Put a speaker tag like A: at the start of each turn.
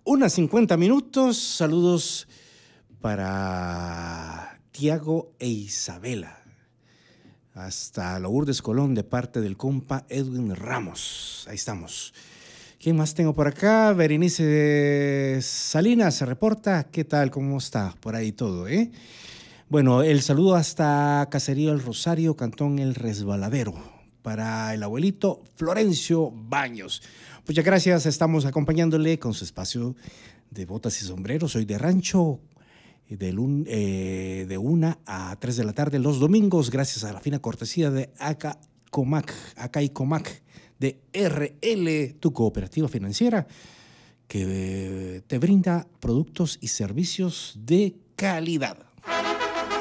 A: 1:50. Saludos para Tiago e Isabela. Hasta Lourdes Colón de parte del compa Edwin Ramos. Ahí estamos. ¿Quién más tengo por acá? Berenice Salinas se reporta. ¿Qué tal? ¿Cómo está? Por ahí todo, ¿eh? Bueno, el saludo hasta Caserío El Rosario, Cantón El Resbaladero, para el abuelito Florencio Baños. Muchas gracias, estamos acompañándole con su espacio de botas y sombreros, hoy de rancho, de 1 a 3 de la tarde los domingos, gracias a la fina cortesía de Acaicomac, de RL, tu cooperativa financiera, que te brinda productos y servicios de calidad.